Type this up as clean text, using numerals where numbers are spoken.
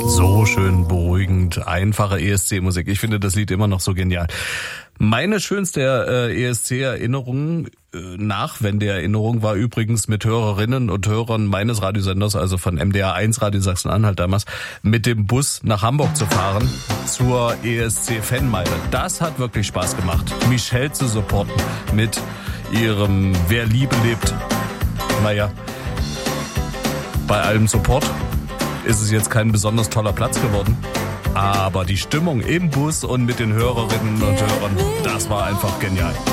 So schön beruhigend, einfache ESC-Musik. Ich finde das Lied immer noch so genial. Meine schönste ESC-Erinnerung, Nachwendeerinnerung, war übrigens mit Hörerinnen und Hörern meines Radiosenders, also von MDR 1 Radio Sachsen-Anhalt damals, mit dem Bus nach Hamburg zu fahren zur ESC-Fanmeile. Das hat wirklich Spaß gemacht, Michelle zu supporten mit ihrem Wer Liebe lebt. Naja, bei allem Support ist es jetzt kein besonders toller Platz geworden. Aber die Stimmung im Bus und mit den Hörerinnen und Hörern, das war einfach genial.